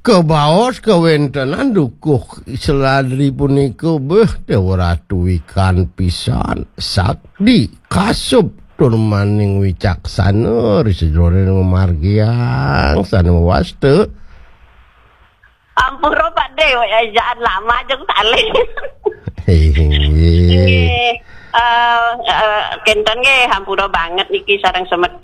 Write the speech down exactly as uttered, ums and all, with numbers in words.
kebaos kewentanan dukuh seladri punika beh ora ikan pisan sakdi kasub tur maning wicaksana risedore margiang sanewaste. Ampura Pak De, ajaan lama jeung tali. Hehehe. Uh, uh, Kenten ge hampura banget niki sareng semet